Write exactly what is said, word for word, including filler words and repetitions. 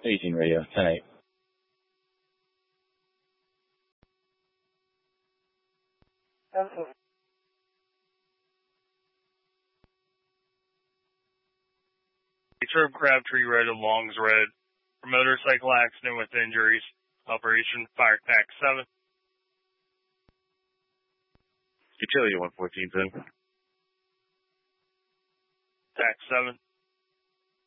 eighteen radio, ten eight. Trip Crabtree Red and Longs Red. For motorcycle accident with injuries. Operation Fire Tac seven. Utility one fourteen, ten. Tac seven.